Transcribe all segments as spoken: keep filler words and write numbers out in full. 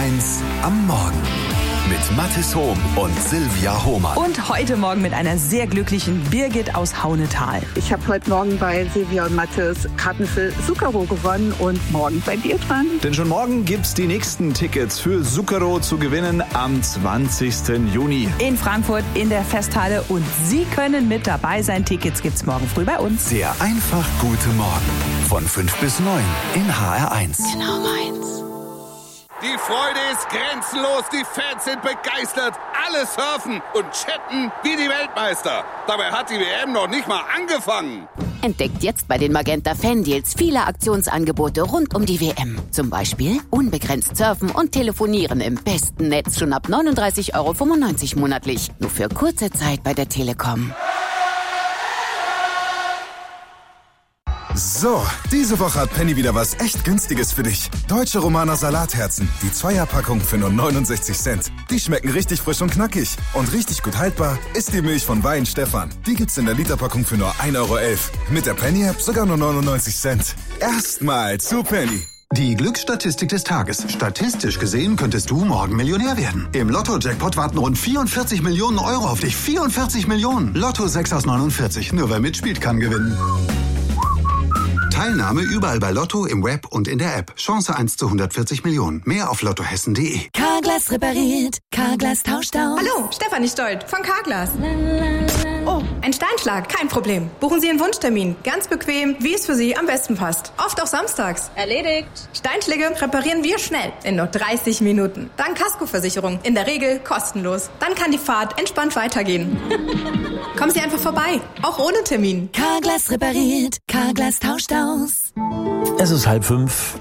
eins am Morgen mit Mathis Hohm und Silvia Hohmann. Und heute Morgen mit einer sehr glücklichen Birgit aus Haunetal. Ich habe heute Morgen bei Silvia und Mathis Karten für Zucchero gewonnen und morgen bei dir dran. Denn schon morgen gibt's die nächsten Tickets für Zucchero zu gewinnen am zwanzigsten Juni. In Frankfurt in der Festhalle und Sie können mit dabei sein. Tickets gibt's morgen früh bei uns. Der einfach gute Morgen von fünf bis neun in H R eins. Genau meins. Die Freude ist grenzenlos, die Fans sind begeistert, alle surfen und chatten wie die Weltmeister. Dabei hat die W M noch nicht mal angefangen. Entdeckt jetzt bei den Magenta Fan Deals viele Aktionsangebote rund um die W M. Zum Beispiel unbegrenzt surfen und telefonieren im besten Netz schon ab neununddreißig Euro fünfundneunzig monatlich. Nur für kurze Zeit bei der Telekom. So, diese Woche hat Penny wieder was echt Günstiges für dich. Deutsche Romaner Salatherzen, die Zweierpackung für nur neunundsechzig Cent. Die schmecken richtig frisch und knackig. Und richtig gut haltbar ist die Milch von Weihenstephan. Die gibt's in der Literpackung für nur ein Euro elf. Mit der Penny-App sogar nur neunundneunzig Cent. Erstmal zu Penny. Die Glücksstatistik des Tages. Statistisch gesehen könntest du morgen Millionär werden. Im Lotto-Jackpot warten rund vierundvierzig Millionen Euro auf dich. vierundvierzig Millionen. Lotto sechs aus neunundvierzig. Nur wer mitspielt, kann gewinnen. Teilnahme überall bei Lotto, im Web und in der App. Chance eins zu hundertvierzig Millionen. Mehr auf lottohessen punkt de. Carglass repariert. Carglass tauscht aus. Hallo, Stefanie Stolt von Carglass. Oh, ein Steinschlag, kein Problem. Buchen Sie einen Wunschtermin. Ganz bequem, wie es für Sie am besten passt. Oft auch samstags. Erledigt. Steinschläge reparieren wir schnell. In nur dreißig Minuten. Dank Kaskoversicherung. In der Regel kostenlos. Dann kann die Fahrt entspannt weitergehen. Kommen Sie einfach vorbei. Auch ohne Termin. Carglass repariert. Carglass tauscht aus. Es ist halb fünf.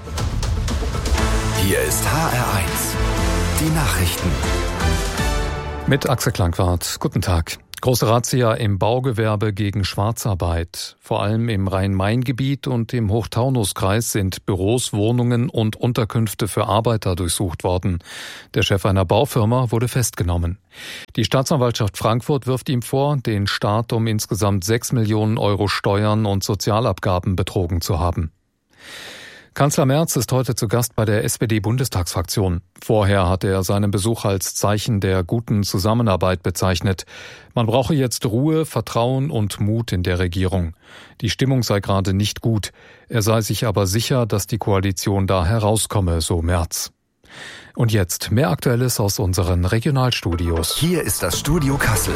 Hier ist H R eins. Die Nachrichten. Mit Axel Klangwart. Guten Tag. Große Razzia im Baugewerbe gegen Schwarzarbeit. Vor allem im Rhein-Main-Gebiet und im Hochtaunuskreis sind Büros, Wohnungen und Unterkünfte für Arbeiter durchsucht worden. Der Chef einer Baufirma wurde festgenommen. Die Staatsanwaltschaft Frankfurt wirft ihm vor, den Staat um insgesamt sechs Millionen Euro Steuern und Sozialabgaben betrogen zu haben. Kanzler Merz ist heute zu Gast bei der S P D-Bundestagsfraktion. Vorher hatte er seinen Besuch als Zeichen der guten Zusammenarbeit bezeichnet. Man brauche jetzt Ruhe, Vertrauen und Mut in der Regierung. Die Stimmung sei gerade nicht gut. Er sei sich aber sicher, dass die Koalition da herauskomme, so Merz. Und jetzt mehr Aktuelles aus unseren Regionalstudios. Hier ist das Studio Kassel.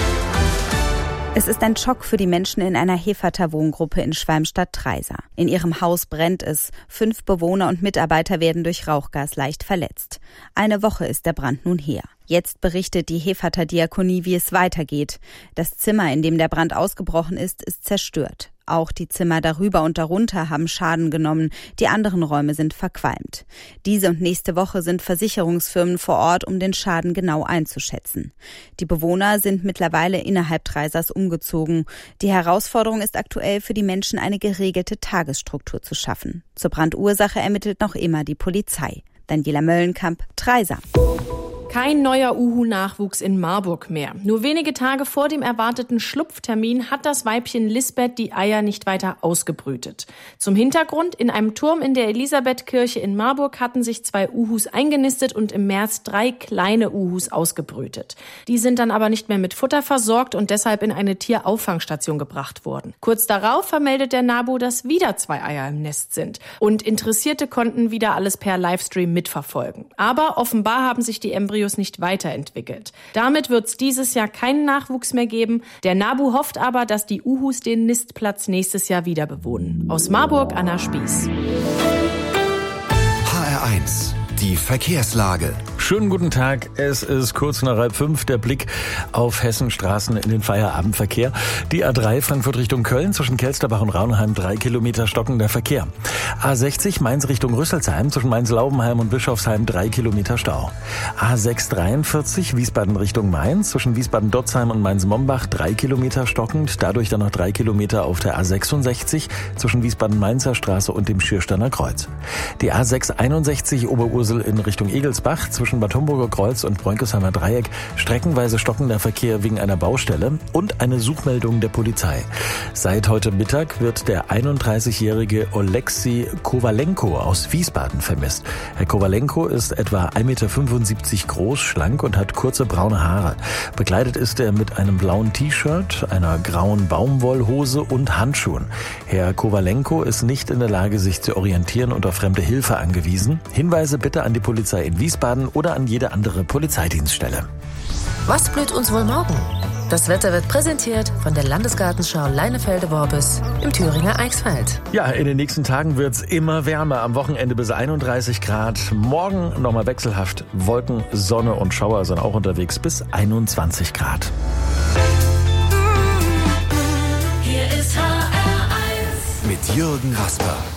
Es ist ein Schock für die Menschen in einer Heferter Wohngruppe in Schwalmstadt-Treysa. In ihrem Haus brennt es. Fünf Bewohner und Mitarbeiter werden durch Rauchgas leicht verletzt. Eine Woche ist der Brand nun her. Jetzt berichtet die Heferter Diakonie, wie es weitergeht. Das Zimmer, in dem der Brand ausgebrochen ist, ist zerstört. Auch die Zimmer darüber und darunter haben Schaden genommen. Die anderen Räume sind verqualmt. Diese und nächste Woche sind Versicherungsfirmen vor Ort, um den Schaden genau einzuschätzen. Die Bewohner sind mittlerweile innerhalb Treisas umgezogen. Die Herausforderung ist aktuell für die Menschen, eine geregelte Tagesstruktur zu schaffen. Zur Brandursache ermittelt noch immer die Polizei. Daniela Möllenkamp, Treisa. Kein neuer Uhu-Nachwuchs in Marburg mehr. Nur wenige Tage vor dem erwarteten Schlupftermin hat das Weibchen Lisbeth die Eier nicht weiter ausgebrütet. Zum Hintergrund: In einem Turm in der Elisabethkirche in Marburg hatten sich zwei Uhus eingenistet und im März drei kleine Uhus ausgebrütet. Die sind dann aber nicht mehr mit Futter versorgt und deshalb in eine Tierauffangstation gebracht worden. Kurz darauf vermeldet der NABU, dass wieder zwei Eier im Nest sind. Und Interessierte konnten wieder alles per Livestream mitverfolgen. Aber offenbar haben sich die Embryos nicht weiterentwickelt. Damit wird es dieses Jahr keinen Nachwuchs mehr geben. Der NABU hofft aber, dass die Uhus den Nistplatz nächstes Jahr wieder bewohnen. Aus Marburg, Anna Spieß. H R eins. Die Verkehrslage. Schönen guten Tag. Es ist kurz nach halb fünf. Der Blick auf Hessenstraßen in den Feierabendverkehr. Die A drei Frankfurt Richtung Köln zwischen Kelsterbach und Raunheim drei Kilometer stockender Verkehr. A sechzig Mainz Richtung Rüsselsheim zwischen Mainz-Laubenheim und Bischofsheim drei Kilometer Stau. A sechs dreiundvierzig Wiesbaden Richtung Mainz zwischen Wiesbaden-Dotzheim und Mainz-Mombach drei Kilometer stockend. Dadurch dann noch drei Kilometer auf der A sechsundsechzig zwischen Wiesbaden-Mainzer Straße und dem Schiersteiner Kreuz. Die A sechs einundsechzig Oberursel in Richtung Egelsbach zwischen Bad Homburger Kreuz und Bräunkesheimer Dreieck streckenweise stockender Verkehr wegen einer Baustelle und eine Suchmeldung der Polizei. Seit heute Mittag wird der einunddreißigjährige Oleksiy Kowalenko aus Wiesbaden vermisst. Herr Kowalenko ist etwa eins Komma fünfundsiebzig Meter groß, schlank und hat kurze braune Haare. Bekleidet ist er mit einem blauen T-Shirt, einer grauen Baumwollhose und Handschuhen. Herr Kowalenko ist nicht in der Lage, sich zu orientieren und auf fremde Hilfe angewiesen. Hinweise bitte an die Polizei in Wiesbaden oder an jede andere Polizeidienststelle. Was blüht uns wohl morgen? Das Wetter wird präsentiert von der Landesgartenschau Leinefelde-Worbis im Thüringer Eichsfeld. Ja, in den nächsten Tagen wird's immer wärmer. Am Wochenende bis einunddreißig Grad. Morgen nochmal wechselhaft. Wolken, Sonne und Schauer sind auch unterwegs bis einundzwanzig Grad. Hier ist H R eins mit Jürgen Rasper.